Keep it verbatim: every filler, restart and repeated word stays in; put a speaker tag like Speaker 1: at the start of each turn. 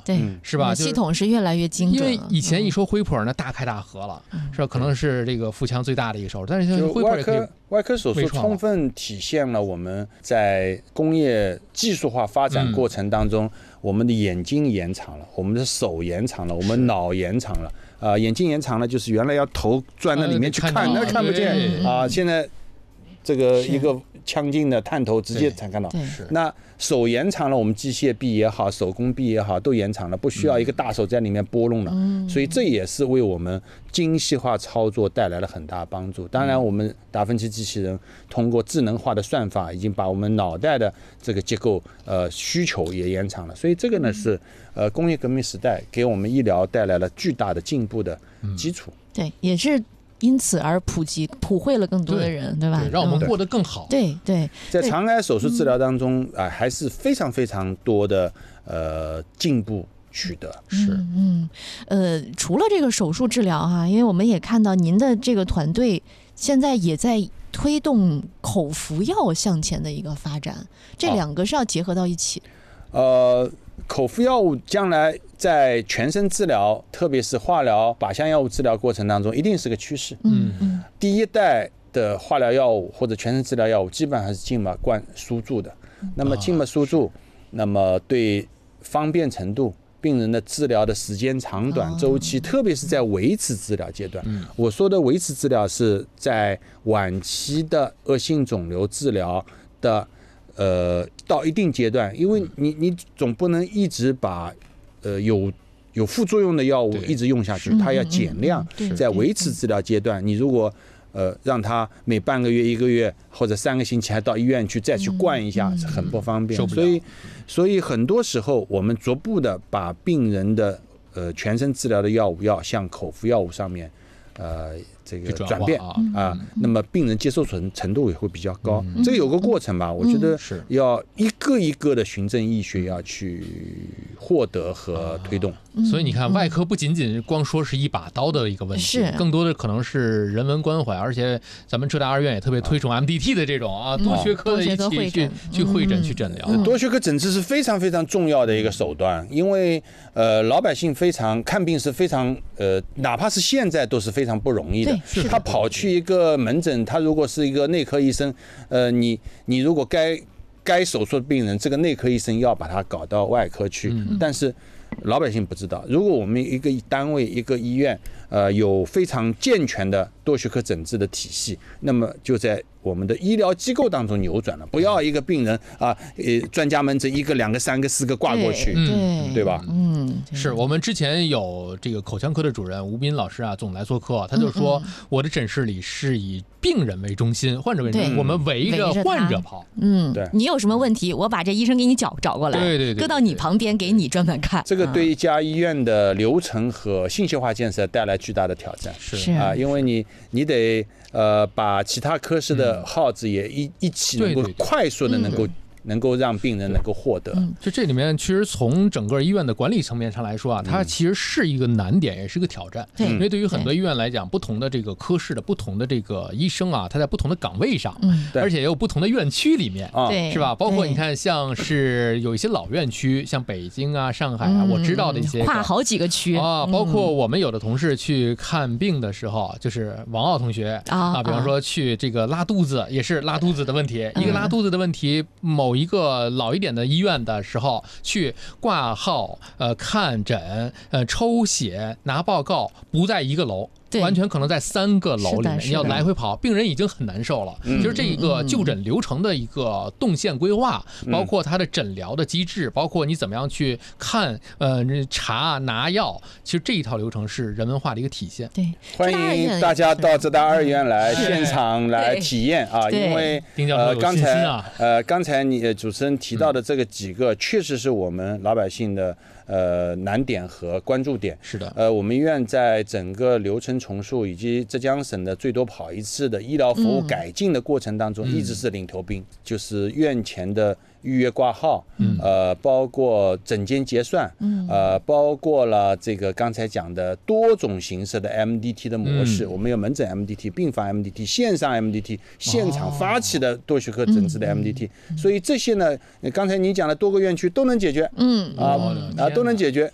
Speaker 1: 对，
Speaker 2: 是吧？
Speaker 1: 系统是越来越精准了。
Speaker 2: 因为以前一说辉普呢，大开大合了，是吧？可能是这个腹腔最大的一个手术，但是现在辉普也可以。
Speaker 3: 外科手术充分体现了我们在工业技术化发展过程当中，我们的眼睛延长了，我们的手延长了，我们脑延长了。啊、呃，眼睛延长了，就是原来要头钻到里面去看，呃、那看不见啊、呃。现在这个一个腔镜的探头直接才看到。那手延长了，我们机械臂也好，手工臂也好，都延长了，不需要一个大手在里面拨弄了。嗯、所以这也是为我们精细化操作带来了很大帮助。当然，我们达芬奇机器人通过智能化的算法，已经把我们脑袋的这个结构呃需求也延长了。所以这个呢是呃工业革命时代给我们医疗带来了巨大的进步的基础。
Speaker 1: 嗯、对，也是。因此而普及普惠了更多的人， 对, 对吧？
Speaker 2: 对，让我们过得更好。
Speaker 1: 对对，
Speaker 3: 在肠癌手术治疗当中啊、呃，还是非常非常多的呃进步取得。
Speaker 2: 是，
Speaker 1: 嗯呃，除了这个手术治疗哈，因为我们也看到您的这个团队现在也在推动口服药向前的一个发展，这两个是要结合到一起。
Speaker 3: 呃，口服药物将来在全身治疗，特别是化疗、靶向药物治疗过程当中，一定是个趋势。
Speaker 1: 嗯嗯，
Speaker 3: 第一代的化疗药物或者全身治疗药物，基本上是静脉灌输注的。那么静脉输注，那么对方便程度、病人的治疗的时间长短、周期，特别是在维持治疗阶段。我说的维持治疗是在晚期的恶性肿瘤治疗的。呃，到一定阶段，因为你你总不能一直把呃有有副作用的药物一直用下去，它要减量。在维持治疗阶段，你如果呃让它每半个月、一个月或者三个星期还到医院去再去灌一下，是很不方便。所以所以很多时候我们逐步的把病人的呃全身治疗的药物要向口服药物上面呃。这个转变啊、呃，那么病人接受程程度也会比较高，嗯、这个有个过程吧。我觉得要一个一个的循证医学要去获得和推动。
Speaker 2: 嗯、所以你看，外科不仅仅光说是一把刀的一个问题，更多的可能是人文关怀。而且咱们浙大二院也特别推崇 M D T 的这种啊多学科的一起去去会诊去诊疗。
Speaker 3: 嗯、多学科诊治是非常非常重要的一个手段，因为呃老百姓非常看病是非常呃哪怕是现在都是非常不容易的。他跑去一个门诊，他如果是一个内科医生，呃，你你如果该该手术的病人，这个内科医生要把他搞到外科去，嗯、但是老百姓不知道。如果我们一个单位一个医院，呃，有非常健全的多学科诊治的体系，那么就在我们的医疗机构当中扭转了。不要一个病人啊，呃，专家门诊一个、两个、三个、四个挂过去，
Speaker 1: 对，
Speaker 3: 对吧？
Speaker 1: 嗯，
Speaker 2: 是我们之前有这个口腔科的主任吴斌老师啊，总来做客，他就说、嗯、我的诊室里是以病人为中心，患者为中心，我们围着患者跑。
Speaker 1: 嗯，对，你有什么问题，我把这医生给你找找过来，
Speaker 2: 对对 对, 对，
Speaker 1: 搁到你旁边给你专门看。
Speaker 3: 这个对一家医院的流程和信息化建设带来巨大的挑战。
Speaker 2: 是
Speaker 3: 啊，因为你你得呃把其他科室的号子也一一起能够快速的能够。能够让病人能够获得，
Speaker 2: 就这里面其实从整个医院的管理层面上来说啊，它其实是一个难点，也是个挑战。因为对于很多医院来讲，不同的这个科室的不同的这个医生啊，他在不同的岗位上，而且也有不同的院区里面，是吧？包括你看，像是有一些老院区，像北京啊、上海啊，我知道的一些
Speaker 1: 跨好几个区
Speaker 2: 啊，包括我们有的同事去看病的时候，就是王傲同学啊，比方说去这个拉肚子，也是拉肚子的问题，一个拉肚子的问题，某一个老一点的医院的时候去挂号、呃看诊、呃抽血、拿报告，不在一个楼。完全可能在三个楼里面，你要来回跑，病人已经很难受了。其实这一个就诊流程的一个动线规划，包括它的诊疗的机制，包括你怎么样去看、呃查拿药，其实这一套流程是人文化的一个体现。
Speaker 1: 对，
Speaker 3: 欢迎大家到浙大二院来现场来体验啊，因为呃刚才呃刚才你主持人提到的这个几个，确实是我们老百姓的呃难点和关注点。
Speaker 2: 是的，
Speaker 3: 呃我们医院在整个流程重塑以及浙江省的最多跑一次的医疗服务改进的过程当中，一直是领头兵，就是院前的预约挂号，呃，包括诊间结算，呃，包括了这个刚才讲的多种形式的 M D T 的模式，我们有门诊 M D T、病房 M D T、线上 M D T、现场发起的多学科诊治的 M D T，所以这些呢，刚才你讲的多个院区都能解决，嗯啊啊都能解决。